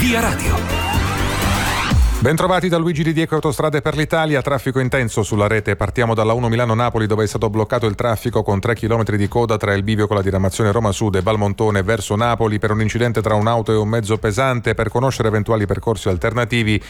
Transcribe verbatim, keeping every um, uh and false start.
Via Radio. Bentrovati da Luigi Di Diego, Autostrade per l'Italia. Traffico intenso sulla rete. Partiamo dalla uno Milano-Napoli, dove è stato bloccato il traffico con tre chilometri di coda tra il bivio con la diramazione Roma Sud e Valmontone verso Napoli per un incidente tra un'auto e un mezzo pesante. Per conoscere eventuali percorsi alternativi